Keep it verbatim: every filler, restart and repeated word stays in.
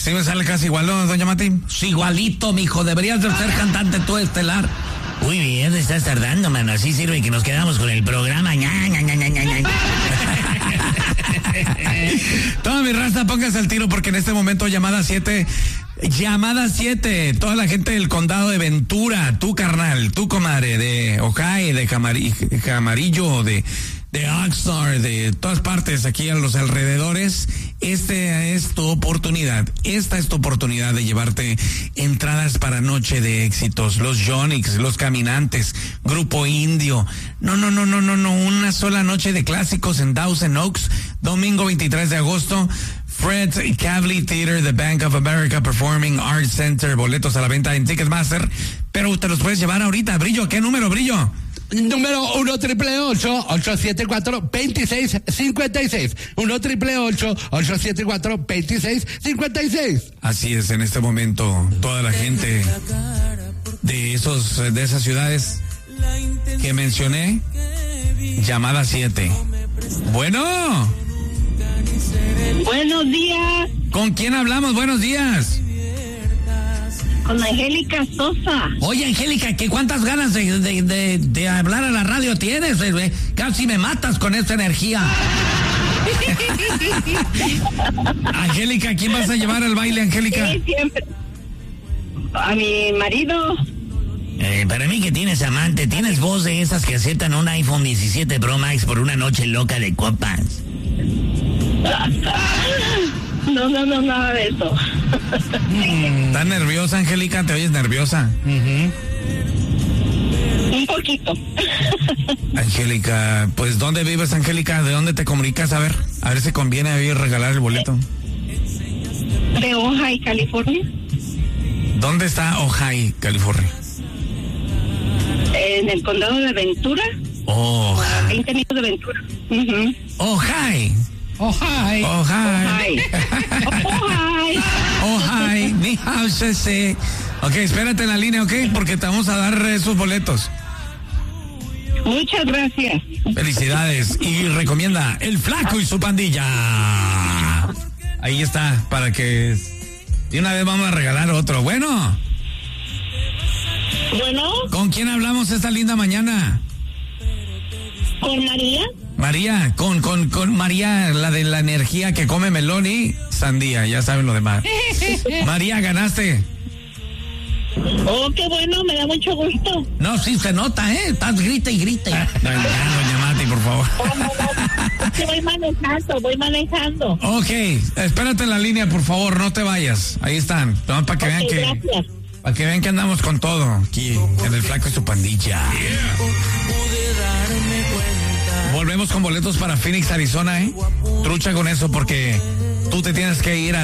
Sí me sale casi igual, ¿no, doña Mati? Sí, igualito, mijo. Deberías de ser cantante tú estelar. Muy bien, estás tardando, mano. Así sirve que nos quedamos con el programa. Ña, ña, ña, ña, ña, ña. Toda mi raza, póngase al tiro porque en este momento llamada siete... Llamada siete, toda la gente del condado de Ventura, tu carnal, tu comadre, de Ojai, de Camari, Camarillo, de, de Oxnard, de todas partes aquí a los alrededores, esta es tu oportunidad, esta es tu oportunidad de llevarte entradas para Noche de Éxitos, los Yonix, los Caminantes, Grupo Indio, no, no, no, no, no, no, una sola noche de clásicos en Dawson Oaks, domingo veintitrés de agosto, Fred Cavley Theater, The Bank of America Performing Arts Center, boletos a la venta en Ticketmaster, pero te los puedes llevar ahorita. Brillo, ¿qué número, Brillo? Número uno triple ocho, ocho siete cuatro, dos seis cinco seis. uno triple ocho, ocho siete cuatro, dos seis cinco seis. Así es, en este momento, toda la gente de esos, de esas ciudades que mencioné, llamada siete. Bueno. Buenos días. ¿Con quién hablamos? Buenos días. Con Angélica Sosa. Oye, Angélica, ¿qué cuántas ganas de, de, de, de hablar a la radio tienes? Eh? Casi me matas con esta energía. Angélica, ¿quién vas a llevar al baile, Angélica? Sí, siempre. A mi marido. Eh, para mí que tienes amante, tienes voz de esas que aceptan un iPhone diecisiete Pro Max por una noche loca de copas. No, no, no, nada de eso. ¿Estás nerviosa, Angélica? ¿Te oyes nerviosa? Uh-huh. Un poquito. Angélica, pues ¿dónde vives, Angélica? ¿De dónde te comunicas? A ver, a ver si conviene a ir regalar el boleto. De Ojai, California. ¿Dónde está Ojai, California? En el condado de Ventura. Oh. veinte minutos de Ventura. Uh-huh. Ojai. Ojai. Ojai. Ojai. Ojai. Ni hao se se. Ok, espérate en la línea, ok, porque te vamos a dar esos boletos. Muchas gracias. Felicidades. Y recomienda El Flaco y su pandilla. Ahí está, para que de una vez vamos a regalar otro. Bueno. Bueno. ¿Con quién hablamos esta linda mañana? ¿Con María? María, con, con, con María, la de la energía que come melón y sandía, ya saben lo demás. María, ganaste. Oh, qué bueno, me da mucho gusto. No, sí se nota, ¿eh? Estás grita y grita. No, no, doña Mati, por favor. No, no, no. Es que voy manejando, voy manejando. Ok, espérate en la línea, por favor, no te vayas. Ahí están, no, para que Okay, vean que... gracias. Para que vean que andamos con todo aquí en El Flaco y su pandilla. Volvemos con boletos para Phoenix, Arizona, ¿eh? Trucha con eso porque tú te tienes que ir a